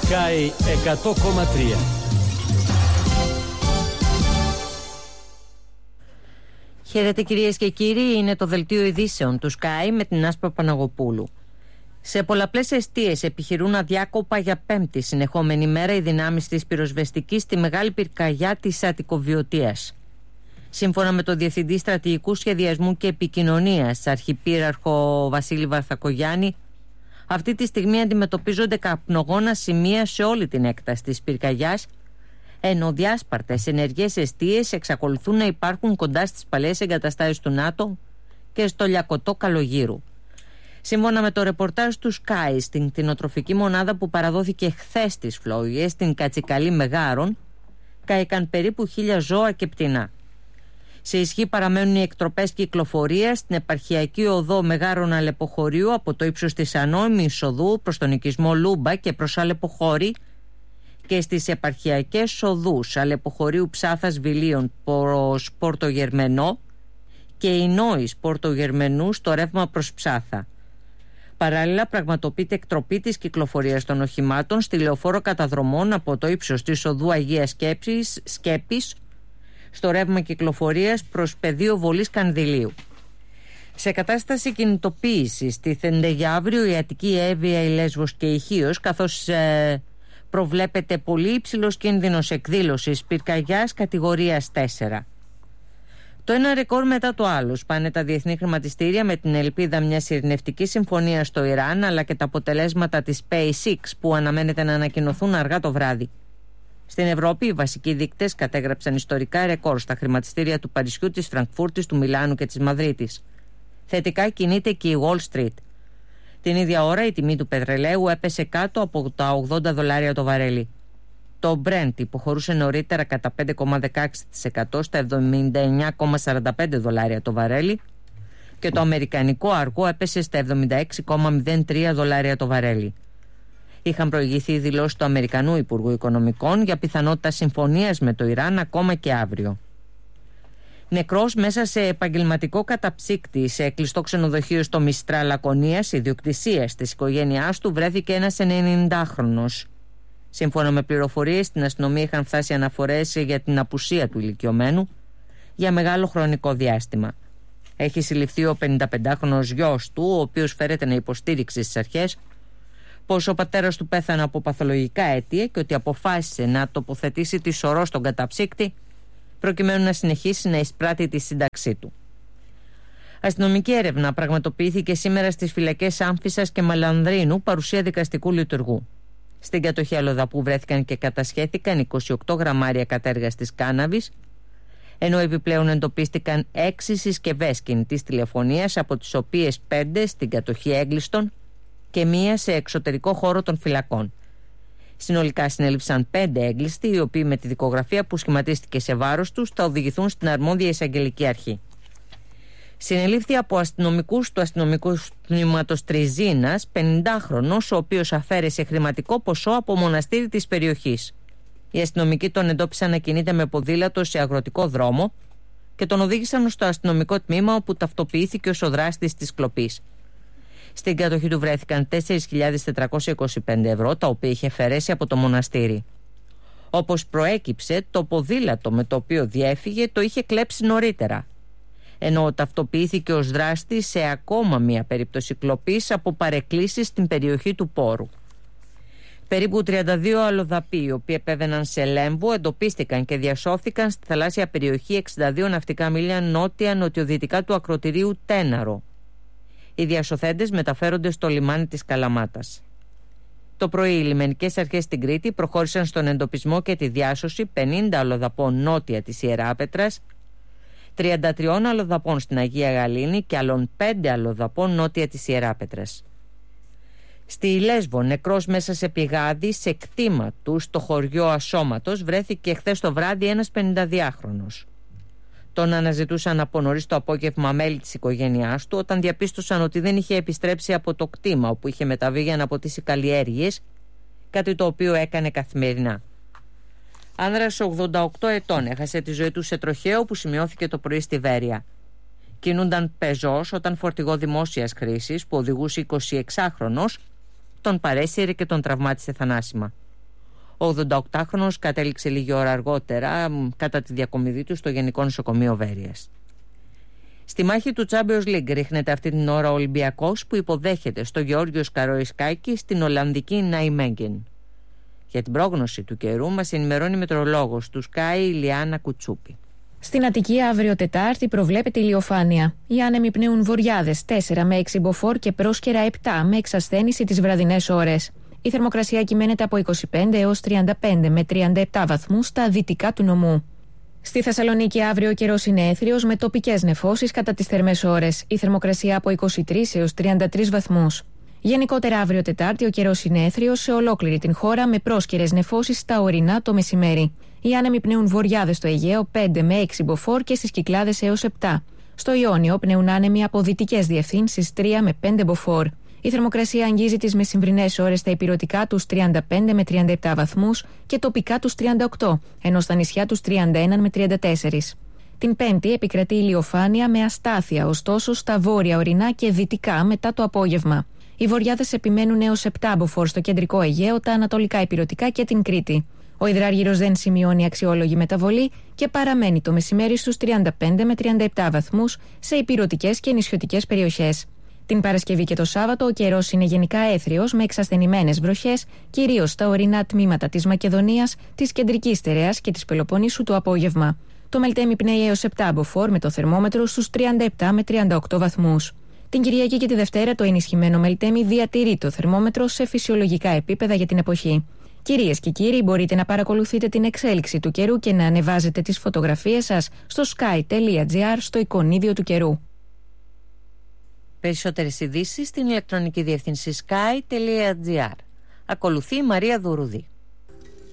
Sky 100,3. Χαίρετε κυρίες και κύριοι, είναι το δελτίο ειδήσεων του Sky με την Άσπα Παναγοπούλου. Σε πολλαπλές εστίες επιχειρούν αδιάκοπα για πέμπτη συνεχόμενη μέρα οι δυνάμεις της πυροσβεστικής στη μεγάλη πυρκαγιά της Αττικοβιωτίας. Σύμφωνα με τον Διευθυντή Στρατηγικού Σχεδιασμού και Επικοινωνίας, Αρχιπύργαρχο Βασίλη Βαρθακογιάννη, αυτή τη στιγμή αντιμετωπίζονται καπνογόνα σημεία σε όλη την έκταση της πυρκαγιάς, ενώ διάσπαρτες ενεργές εστίες εξακολουθούν να υπάρχουν κοντά στις παλαιές εγκαταστάσεις του ΝΑΤΟ και στο Λιακωτό Καλογύρου. Σύμφωνα με το ρεπορτάζ του Sky, στην κτηνοτροφική μονάδα που παραδόθηκε χθες στις φλόγες, στην Κατσικαλή Μεγάρων, κάηκαν περίπου 1.000 ζώα και πτηνά. Σε ισχύ παραμένουν οι εκτροπές κυκλοφορίας στην επαρχιακή οδό Μεγάρων Αλεποχωρίου από το ύψος της Ανώμη εισοδού προς τον οικισμό Λούμπα και προς Αλεποχώρη και στις επαρχιακές οδούς Αλεποχωρίου Ψάθας Βιλίων προς Πόρτο Γερμενό και Ινόης Πόρτο Γερμενού στο ρεύμα προς Ψάθα. Παράλληλα, πραγματοποιείται εκτροπή της κυκλοφορίας των οχημάτων στη λεωφόρο καταδρομών από το ύψος της οδού Αγίας Σκέπης στο ρεύμα κυκλοφορίας προς πεδίο Βολής Κανδυλίου. Σε κατάσταση κινητοποίησης τίθενται για αύριο η Αττική, Εύβοια, η Λέσβος και η Χίος, καθώς προβλέπεται πολύ υψηλός κίνδυνος εκδήλωσης πυρκαγιάς κατηγορίας 4. Το ένα ρεκόρ μετά το άλλο σπάνε τα διεθνή χρηματιστήρια με την ελπίδα μιας ειρηνευτικής συμφωνίας στο Ιράν, αλλά και τα αποτελέσματα της SpaceX που αναμένεται να ανακοινωθούν αργά το βράδυ. Στην Ευρώπη, οι βασικοί δείκτες κατέγραψαν ιστορικά ρεκόρ στα χρηματιστήρια του Παρισιού, της Φραγκφούρτης, του Μιλάνου και της Μαδρίτης. Θετικά κινείται και η Wall Street. Την ίδια ώρα η τιμή του πετρελαίου έπεσε κάτω από τα $80 το βαρέλι. Το Brent υποχωρούσε νωρίτερα κατά 5,16% στα $79,45 το βαρέλι και το αμερικανικό αργό έπεσε στα $76,03 το βαρέλι. Είχαν προηγηθεί οι δηλώσεις του Αμερικανού Υπουργού Οικονομικών για πιθανότητα συμφωνίας με το Ιράν ακόμα και αύριο. Νεκρός μέσα σε επαγγελματικό καταψύκτη σε κλειστό ξενοδοχείο στο Μιστρά Λακωνίας, ιδιοκτησίας της οικογένειάς του, βρέθηκε ένας 90χρονος. Σύμφωνα με πληροφορίες, στην αστυνομία είχαν φτάσει αναφορές για την απουσία του ηλικιωμένου για μεγάλο χρονικό διάστημα. Έχει συλληφθεί ο 55χρονος γιος του, ο οποίος φέρεται να υποστήριξει στις αρχές πως ο πατέρας του πέθανε από παθολογικά αίτια και ότι αποφάσισε να τοποθετήσει τη σωρό στον καταψύκτη προκειμένου να συνεχίσει να εισπράττει τη σύνταξή του. Αστυνομική έρευνα πραγματοποιήθηκε σήμερα στις φυλακές Άμφισσας και Μαλανδρίνου παρουσία δικαστικού λειτουργού. Στην κατοχή αλλοδαπού βρέθηκαν και κατασχέθηκαν 28 γραμμάρια κατέργαστης κάναβης, ενώ επιπλέον εντοπίστηκαν 6 συσκευές κινητής τηλεφωνίας, από τις οποίες 5 στην κατοχή Έγκλειστον και 1 σε εξωτερικό χώρο των φυλακών. Συνολικά συνέληψαν 5 έγκλειστοι, οι οποίοι με τη δικογραφία που σχηματίστηκε σε βάρος τους θα οδηγηθούν στην αρμόδια εισαγγελική αρχή. Συνελήφθη από αστυνομικούς του αστυνομικού τμήματος Τριζίνας 50χρονος, ο οποίος αφαίρεσε χρηματικό ποσό από μοναστήρι της περιοχής. Οι αστυνομικοί τον εντόπισαν να κινείται με ποδήλατο σε αγροτικό δρόμο και τον οδήγησαν στο αστυνομικό τμήμα, όπου ταυτοποιήθηκε ως ο δράστης της κλοπής. Στην κατοχή του βρέθηκαν 4.425 ευρώ, τα οποία είχε αφαιρέσει από το μοναστήρι. Όπως προέκυψε, το ποδήλατο με το οποίο διέφυγε το είχε κλέψει νωρίτερα, ενώ ταυτοποιήθηκε ως δράστη σε ακόμα μία περίπτωση κλοπής από παρεκκλήσεις στην περιοχή του Πόρου. Περίπου 32 αλλοδαποί, οι οποίοι επέβαιναν σε Λέμβο, εντοπίστηκαν και διασώθηκαν στη θαλάσσια περιοχή 62 ναυτικά μίλια νότια-νοτιοδυτικά του ακροτηρίου Τέναρο. Οι διασωθέντες μεταφέρονται στο λιμάνι της Καλαμάτας. Το πρωί οι λιμενικές αρχές στην Κρήτη προχώρησαν στον εντοπισμό και τη διάσωση 50 αλλοδαπών νότια της Ιεράπετρας, 33 αλλοδαπών στην Αγία Γαλήνη και άλλων 5 αλλοδαπών νότια της Ιεράπετρας. Στη Λέσβο, νεκρός μέσα σε πηγάδι σε κτήμα του στο χωριό Ασώματος, βρέθηκε χθες το βράδυ ένας 52χρονος. Τον αναζητούσαν από νωρίς το απόγευμα μέλη της οικογένειάς του, όταν διαπίστωσαν ότι δεν είχε επιστρέψει από το κτήμα όπου είχε μεταβεί για να αποτίσει καλλιέργειες, κάτι το οποίο έκανε καθημερινά. Άνδρας 88 ετών έχασε τη ζωή του σε τροχαίο που σημειώθηκε το πρωί στη Βέρεια. Κινούνταν πεζός όταν φορτηγό δημόσιας χρήσης που οδηγούσε 26χρονος τον παρέσυρε και τον τραυμάτισε θανάσιμα. Ο 88χρονος κατέληξε λίγη ώρα αργότερα κατά τη διακομιδή του στο Γενικό Νοσοκομείο Βέρειας. Στη μάχη του Champions League ρίχνεται αυτή την ώρα ο Ολυμπιακός, που υποδέχεται στο Γεώργιος Καροϊσκάκη στην Ολλανδική Ναϊμέγγεν. Για την πρόγνωση του καιρού μας ενημερώνει η μετεωρολόγος του Sky Ηλιάνα Κουτσούπη. Στην Αττική αύριο Τετάρτη προβλέπεται ηλιοφάνεια. Οι άνεμοι πνέουν βορειάδες 4 με 6 μποφόρ και πρόσκαιρα 7 με εξασθένηση τις βραδινές ώρες. Η θερμοκρασία κυμαίνεται από 25 έως 35 με 37 βαθμούς στα δυτικά του νομού. Στη Θεσσαλονίκη αύριο ο καιρός είναι έθριος με τοπικές νεφώσεις κατά τις θερμές ώρες. Η θερμοκρασία από 23 έως 33 βαθμούς. Γενικότερα αύριο Τετάρτη ο καιρός είναι έθριος σε ολόκληρη την χώρα με πρόσκαιρες νεφώσεις στα ορεινά το μεσημέρι. Οι άνεμοι πνέουν βορειάδες στο Αιγαίο 5 με 6 μποφόρ και στις Κυκλάδες έως 7. Στο Ιόνιο πνέουν άνεμοι από δυτικές διευθύνσεις 3 με 5 μποφόρ. Η θερμοκρασία αγγίζει τις μεσημβρινές ώρες στα ηπειρωτικά τους 35 με 37 βαθμούς και τοπικά τους 38, ενώ στα νησιά τους 31 με 34. Την Πέμπτη επικρατεί ηλιοφάνεια με αστάθεια, ωστόσο στα βόρεια ορεινά και δυτικά μετά το απόγευμα. Οι βορειάδες επιμένουν έως 7 μποφόρ στο κεντρικό Αιγαίο, τα ανατολικά ηπειρωτικά και την Κρήτη. Ο υδράργυρος δεν σημειώνει αξιόλογη μεταβολή και παραμένει το μεσημέρι στους 35 με 37 βαθμούς σε ηπειρωτικές και νησιωτικές περιοχές. Την Παρασκευή και το Σάββατο ο καιρός είναι γενικά έθριος με εξασθενημένες βροχές, κυρίως στα ορεινά τμήματα της Μακεδονίας, της Κεντρικής Στερεάς και της Πελοποννήσου το απόγευμα. Το Μελτέμι πνέει έως 7 μποφόρ με το θερμόμετρο στους 37 με 38 βαθμούς. Την Κυριακή και τη Δευτέρα το ενισχυμένο Μελτέμι διατηρεί το θερμόμετρο σε φυσιολογικά επίπεδα για την εποχή. Κυρίες και κύριοι, μπορείτε να παρακολουθείτε την εξέλιξη του καιρού και να ανεβάζετε τις φωτογραφίες σας στο sky.gr στο εικονίδιο του καιρού. Περισσότερες ειδήσεις στην ηλεκτρονική διεύθυνση sky.gr. Ακολουθεί η Μαρία Δουρουδή.